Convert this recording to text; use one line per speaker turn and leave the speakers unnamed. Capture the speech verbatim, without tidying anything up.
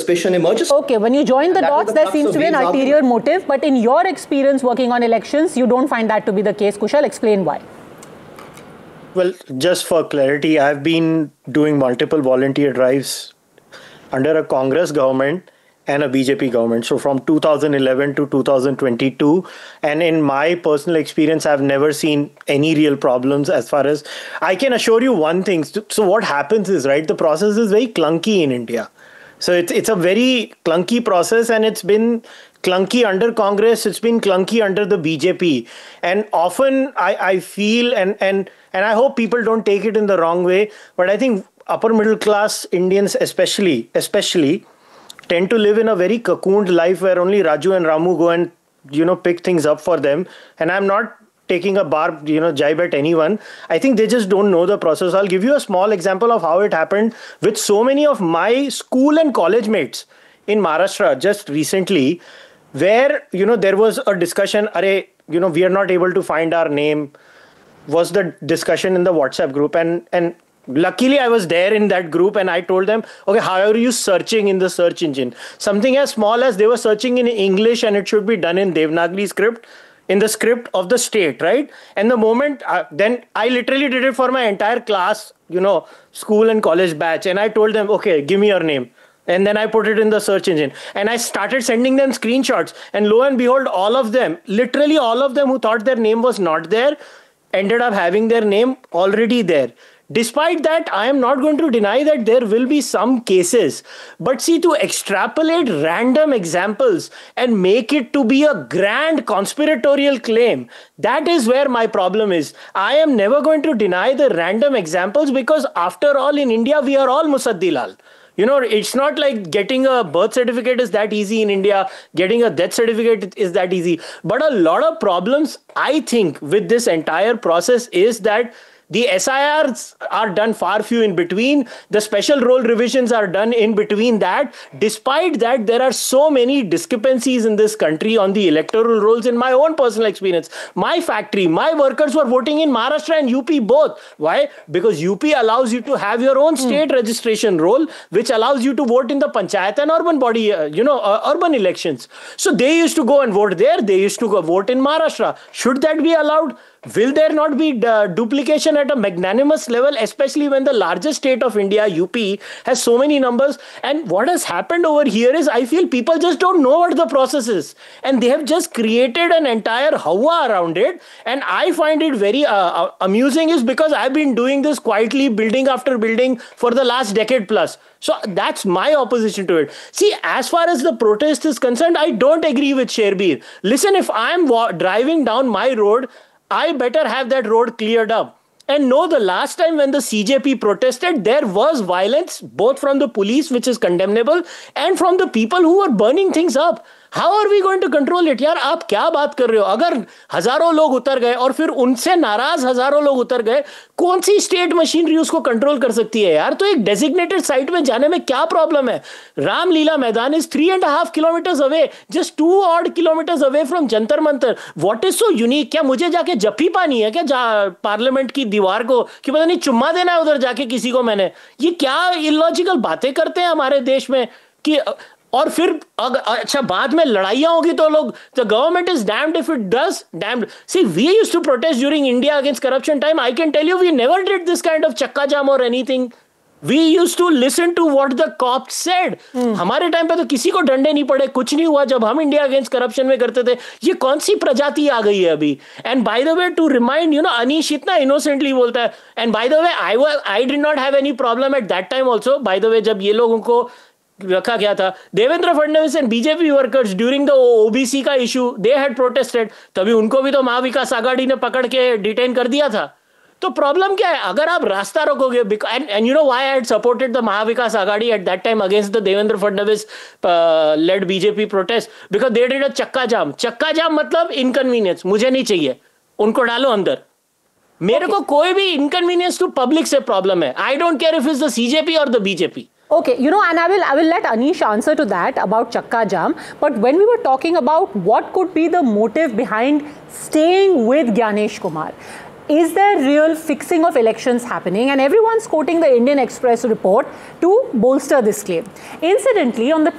suspicion emerges.
Okay, when you join the
that
dots,
the
there seems to be an ulterior
argument.
motive, but in your experience working on elections, you don't find that to be the case. Kushal, explain why.
Well, just for clarity, I've been doing multiple volunteer drives under a Congress government and a B J P government. So from two thousand eleven to two thousand twenty-two. And in my personal experience, I've never seen any real problems as far as I can assure you one thing. So what happens is, right, the process is very clunky in India. So it's, it's a very clunky process, and it's been clunky under Congress. It's been clunky under the B J P. And often I, I feel, and, and, and I hope people don't take it in the wrong way, but I think upper middle class Indians especially, especially, tend to live in a very cocooned life where only Raju and Ramu go and, you know, pick things up for them. And I'm not taking a barb, you know, jibe at anyone. I think they just don't know the process. I'll give you a small example of how it happened with so many of my school and college mates in Maharashtra just recently, where, you know, there was a discussion, are, you know, we are not able to find our name, was the discussion in the WhatsApp group. And, and, luckily, I was there in that group, and I told them, okay, how are you searching in the search engine? Something as small as they were searching in English, and it should be done in Devanagari script, in the script of the state, right? And the moment, uh, then I literally did it for my entire class, you know, school and college batch. And I told them, okay, give me your name. And then I put it in the search engine. And I started sending them screenshots. And lo and behold, all of them, literally all of them who thought their name was not there, ended up having their name already there. Despite that, I am not going to deny that there will be some cases. But see, to extrapolate random examples and make it to be a grand conspiratorial claim, that is where my problem is. I am never going to deny the random examples, because after all, in India, we are all Musaddilal. You know, it's not like getting a birth certificate is that easy in India. Getting a death certificate is that easy. But a lot of problems, I think, with this entire process is that the S I Rs are done far few in between. The special role revisions are done in between that. Despite that, there are so many discrepancies in this country on the electoral rolls. In my own personal experience, my factory, my workers were voting in Maharashtra and U P both. Why? Because U P allows you to have your own state mm. registration roll, which allows you to vote in the panchayat and urban body, uh, you know, uh, urban elections. So they used to go and vote there. They used to go vote in Maharashtra. Should that be allowed? Will there not be uh, duplication at a magnanimous level, especially when the largest state of India, U P, has so many numbers? And what has happened over here is, I feel people just don't know what the process is. And they have just created an entire hawa around it. And I find it very uh, amusing, is because I've been doing this quietly, building after building, for the last decade plus. So that's my opposition to it. See, as far as the protest is concerned, I don't agree with Sherbir. Listen, if I'm driving down my road, I better have that road cleared up. And no, the last time when the C J P protested, there was violence, both from the police, which is condemnable, and from the people who were burning things up. How are we going to control it? यार आप क्या बात कर रहे हो? अगर हजारों लोग उतर गए और फिर उनसे नाराज हजारों लोग उतर गए, कौन सी स्टेट मशीनरी उसको कंट्रोल कर सकती है यार? तो एक डेजिग्नेटेड साइट में जाने में क्या प्रॉब्लम है? रामलीला मैदान is three and a half kilometers away, just two odd kilometers away from Jantar Mantar. What is so unique? क्या मुझे जाके जप्पी पानी है क्या पार्लियामेंट की दीवार को, कि पता नहीं चुम्मा देना है उधर जाके किसी को? मैंने ये क्या इलॉजिकल बातें करते हैं हमारे देश में कि, और फिर अच्छा बाद में लड़ाइयां होगी तो लोग, the government is damned if it does, damned. See, we used to protest during India against corruption time. I can tell you, we never did this kind of chakka jam or anything. We used to listen to what the cops said. hmm. हमारे time पे तो किसी को डंडे नहीं पड़े, कुछ नहीं हुआ जब हम इंडिया अगेंस्ट करप्शन में करते थे. ये कौन सी प्रजाति आ गई है अभी? And by the way, to remind you know, Anish इतना इनोसेंटली बोलता है. And by the way, I I did not have any problem at that time also. By the way, जब ये लोगों को रखा गया था, Devendra Fadnavis and BJP workers during the OBC का इशू, दे हैड प्रोटेस्टेड. तभी उनको भी तो महाविकास आघाड़ी ने पकड़ के डिटेन कर दिया था. तो प्रॉब्लम क्या है? अगर आप रास्ता रोकोगे, and you know why I had supported the Mahavikas Aghadi at that time against the Devendra Fadnavis lead BJP protest, because they did a चक्का जाम. चक्का जाम मतलब इनकन्वीनियंस. मुझे नहीं चाहिए, उनको डालो अंदर. मेरे को कोई भी इनकन्वीनियंस टू पब्लिक से प्रॉब्लम है. I don't care if it's the CJP और the BJP.
Okay, you know, and I will I will let Anish answer to that about Chakka Jam. But when we were talking about what could be the motive behind staying with Gyanesh Kumar, is there real fixing of elections happening? And everyone's quoting the Indian Express report to bolster this claim. Incidentally, on the